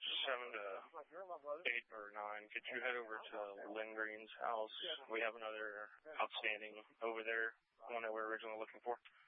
7 to 8 or 9, could you head over to Lynn Green's house? We have another outstanding over there, one that we're originally looking for.